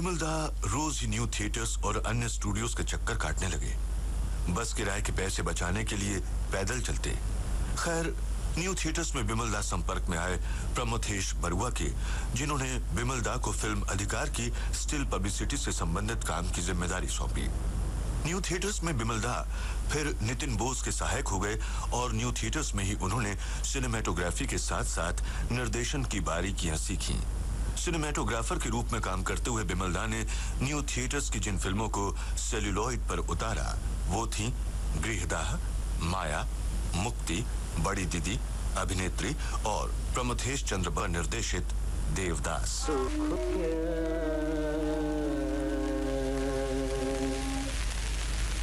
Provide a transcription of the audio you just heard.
बिमल दा रोज ही new theatres और अन्य स्टूडियोज के चक्कर काटने लगे। बस किराए के पैसे बचाने के लिए पैदल चलते। खैर, न्यू थिएटर्स में बिमल दा संपर्क में आए प्रमथेश बरुआ के, जिन्होंने बिमल दा को फिल्म अधिकार की स्टिल पब्लिसिटी से संबंधित काम की जिम्मेदारी सौंपी। न्यू थिएटर्स में बिमल दा फिर नितिन बोस के सहायक हो गए और न्यू थिएटर्स में ही उन्होंने सिनेमेटोग्राफी के साथ साथ निर्देशन की बारीकियां सीखी। सिनेमेटोग्राफर के रूप में काम करते हुए बिमल दा ने न्यू थिएटर्स की जिन फिल्मों को सेल्यूलॉइड पर उतारा वो थी गृहदाह, माया, मुक्ति, बड़ी दीदी, अभिनेत्री और प्रमथेश चंद्र निर्देशित देवदास।